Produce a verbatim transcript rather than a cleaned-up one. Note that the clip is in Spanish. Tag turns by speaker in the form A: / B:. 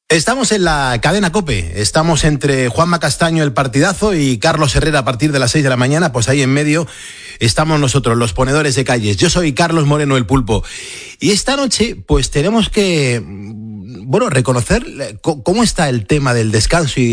A: Estamos en la cadena COPE, estamos entre Juanma Castaño, el partidazo, y Carlos Herrera a partir de las seis de la mañana, pues ahí en medio estamos nosotros, los ponedores de calles. Yo soy Carlos Moreno, el Pulpo. Y esta noche, pues tenemos que, bueno, reconocer cómo está el tema del descanso y